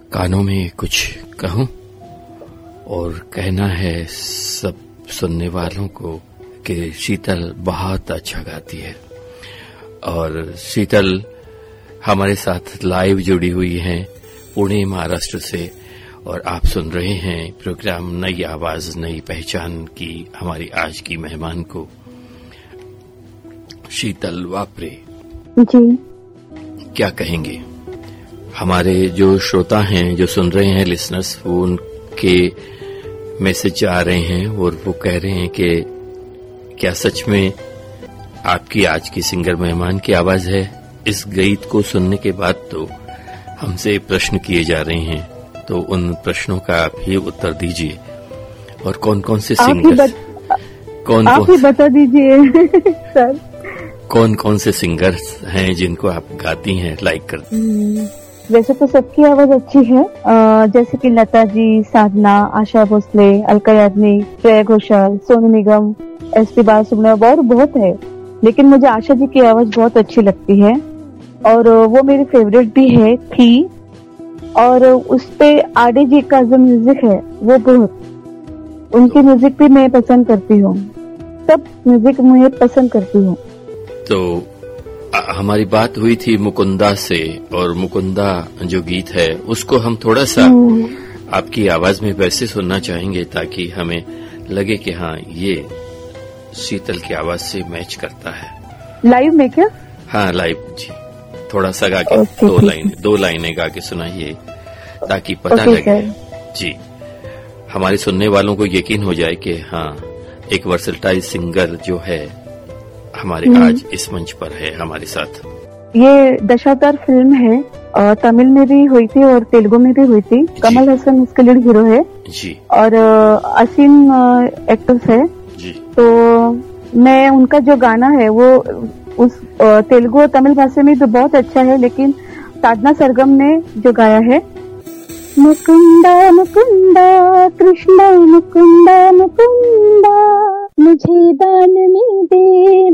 कानों में कुछ कहूं और कहना है सब सुनने वालों को कि शीतल बहुत अच्छा गाती है। और शीतल हमारे साथ लाइव जुड़ी हुई हैं पुणे महाराष्ट्र से, और आप सुन रहे हैं प्रोग्राम नई आवाज नई पहचान की हमारी आज की मेहमान को, शीतल वापरे जी। क्या कहेंगे? हमारे जो श्रोता हैं, जो सुन रहे हैं लिसनर्स, वो उनके मैसेज आ रहे हैं और वो कह रहे हैं कि क्या सच में आपकी आज की सिंगर मेहमान की आवाज है? इस गीत को सुनने के बाद तो हमसे प्रश्न किए जा रहे हैं, तो उन प्रश्नों का आप ही उत्तर दीजिए। और कौन कौन से सिंगर, आप ही बता दीजिए सर, कौन कौन से सिंगर्स हैं जिनको आप गाती हैं, लाइक करती हैं? वैसे तो सबकी आवाज अच्छी है, जैसे कि लता जी, साधना, आशा भोसले, अलका याग्निक, श्रेया घोषाल, सोनू निगम, एसपी बालसुब्रमण्यम और बहुत है, लेकिन मुझे आशा जी की आवाज बहुत अच्छी लगती है और वो मेरी फेवरेट भी है थी। और उसपे आडे जी का जो म्यूजिक है वो बहुत, उनकी म्यूजिक भी मैं पसंद करती हूँ, सब म्यूजिक मैं पसंद करती हूँ। तो हमारी बात हुई थी मुकुंदा से, और मुकुंदा जो गीत है उसको हम थोड़ा सा आपकी आवाज में वैसे सुनना चाहेंगे ताकि हमें लगे कि हाँ ये शीतल की आवाज से मैच करता है। लाइव में क्या? हाँ लाइव जी, थोड़ा सा गा के दो लाइनें गा के सुनाइए ताकि पता लगे जी, हमारे सुनने वालों को यकीन हो जाए कि हाँ एक वर्सेटाइल सिंगर जो है हमारे आज इस मंच पर है हमारे साथ। ये दशावतार फिल्म है, तमिल में भी हुई थी और तेलुगु में भी हुई थी। कमल हसन उसके लीड हीरो है जी, और असीम एक्टर्स है जी। तो मैं उनका जो गाना है वो उस तेलुगु और तमिल भाषा में तो बहुत अच्छा है, लेकिन साधना सरगम ने जो गाया है, मुकुंदा मुकुंदा कृष्णा मुकुंदा मुकुंदा मुझे दान में दे